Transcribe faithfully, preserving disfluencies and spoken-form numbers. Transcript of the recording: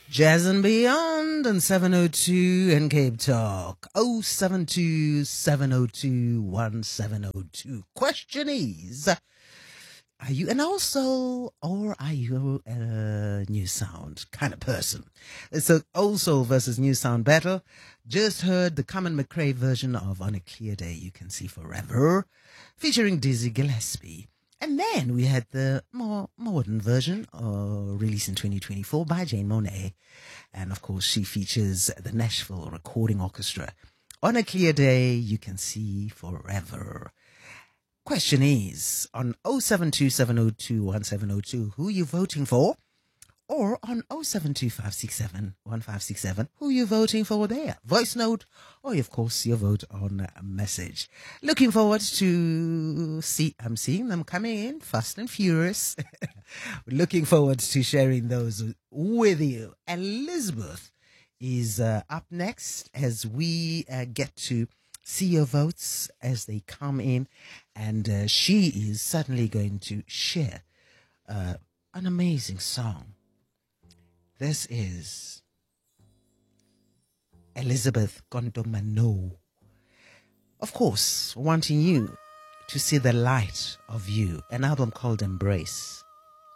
Jazz and Beyond and seven oh two in Cape Talk. oh seven two, seven oh two, one seven oh two. Question is, are you an old soul or are you a new sound kind of person? It's an old soul versus new sound battle. Just heard the Common McRae version of On a Clear Day You Can See Forever, featuring Dizzy Gillespie. And then we had the more modern version, uh, released in twenty twenty-four by Jane Monet. And of course, she features the Nashville Recording Orchestra. On a Clear Day You Can See Forever. Question is, on oh seven two, seven oh two, one seven oh two, who are you voting for? Or on oh seven two, five six seven, one five six seven, who are you voting for there? Voice note, or of course your vote on a message. Looking forward to see, I'm seeing them coming in fast and furious. Looking forward to sharing those with you. Elizabeth is uh, up next as we uh, get to see your votes as they come in. And uh, she is certainly going to share uh, an amazing song. This is Elizabeth Condomano. Of course, wanting you to see the light of you, an album called Embrace.